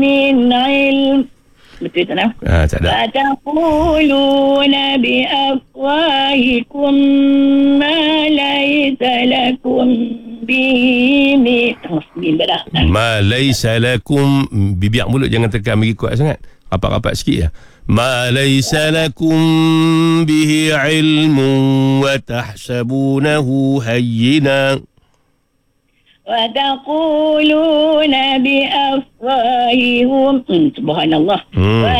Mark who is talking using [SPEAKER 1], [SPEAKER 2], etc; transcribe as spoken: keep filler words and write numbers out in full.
[SPEAKER 1] min ilm. Betul tak nak?
[SPEAKER 2] Ah, tak ada.
[SPEAKER 1] Fataquluna bi afwahikum ma laysa lakum bihi min.
[SPEAKER 2] Ma laysa lakum, bibiak mulut jangan tekan bagi kuat sangat. Rapat-rapat sikit ya. Ma laysa lakum bihi ilmun wa tahsabunahu hayyina.
[SPEAKER 1] وتقولون بأفواههم سبحان الله
[SPEAKER 2] Hmm.